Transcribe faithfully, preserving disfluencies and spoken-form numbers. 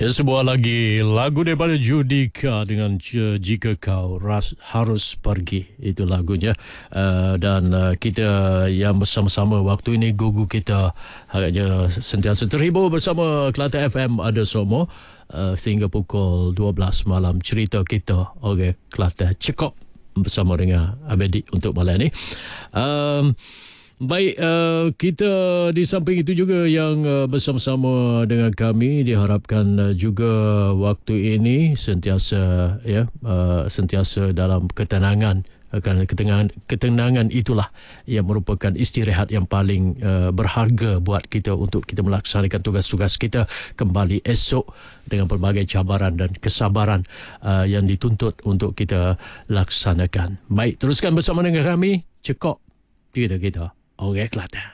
Ya, sebuah lagi lagu daripada Judika dengan Jika Kau Ras, Harus Pergi. Itu lagunya. Uh, dan uh, kita yang bersama-sama waktu ini, gugu kita harapnya sentiasa terhibur bersama Kelate F M ada semua uh, sehingga pukul dua belas malam. Cerita kita orang Kelate cekok bersama dengan Abedi untuk malam ini. Um, Baik, uh, kita di samping itu juga yang uh, bersama-sama dengan kami diharapkan uh, juga waktu ini sentiasa ya uh, sentiasa dalam ketenangan, uh, kerana ketenangan ketenangan itulah yang merupakan istirahat yang paling uh, berharga buat kita untuk kita melaksanakan tugas-tugas kita kembali esok dengan pelbagai cabaran dan kesabaran uh, yang dituntut untuk kita laksanakan. Baik, teruskan bersama dengan kami cekok cerita kita. Orang Kelate.